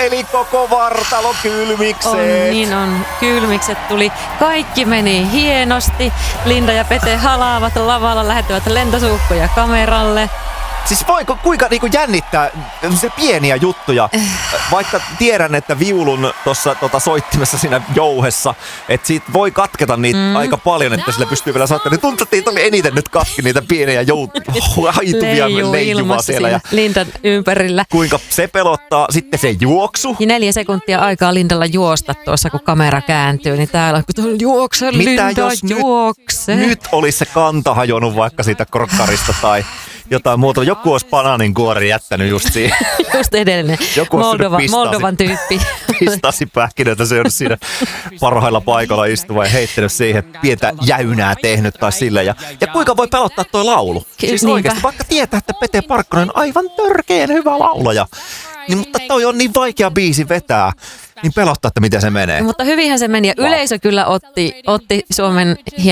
eli koko vartalo kylmikseen. Niin on. Kylmikset tuli. Kaikki meni hienosti. Linda ja Pete halaavat lavalla, lähettävät lentosuukkoja kameralle. Siis voiko kuinka niinku jännittää se pieniä juttuja, vaikka tiedän, että viulun tuossa soittimessa siinä jouhessa, että siitä voi katketa niitä aika paljon, että sillä pystyy vielä soittamaan. Niin tuntuu, että niitä oli eniten nyt katki niitä pieniä haituvia leijuvaa siellä. Ja Lindan ympärillä. Kuinka se pelottaa. Sitten se juoksu. Ja 4 sekuntia aikaa Lindalla juosta tuossa, kun kamera kääntyy. Niin täällä on juokse, Linda, juokse. Nyt olisi se kanta hajonnut vaikka siitä krokkarista tai jotain muuta. Joku olisi banaaninkuori jättänyt just siihen. Just edellinen. Moldovan tyyppi. Pistasi pähkinöitä syönyt siinä parhailla paikalla istuva ja heittänyt siihen pientä jäynää tehnyt tai sille. Ja kuinka voi pelottaa toi laulu? Siis oikeasti, vaikka tietää, että Pete Parkkonen on aivan törkeän hyvä laulaja. Niin, mutta toi on niin vaikea biisi vetää, niin pelottaa, että miten se menee. Mutta hyvinhän se meni ja yleisö kyllä otti Suomen